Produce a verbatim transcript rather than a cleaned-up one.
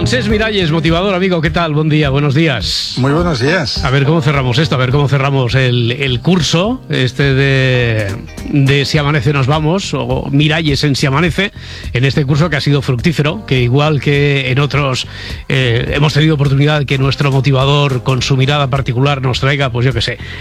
Francesc Miralles, motivador, amigo, ¿qué tal? Buen día, buenos días. Muy buenos días. A ver cómo cerramos esto, a ver cómo cerramos el, el curso este de, de Si Amanece Nos Vamos, o Miralles en Si Amanece, en este curso que ha sido fructífero, que igual que en otros eh, hemos tenido oportunidad que nuestro motivador con su mirada particular nos traiga, pues yo qué sé,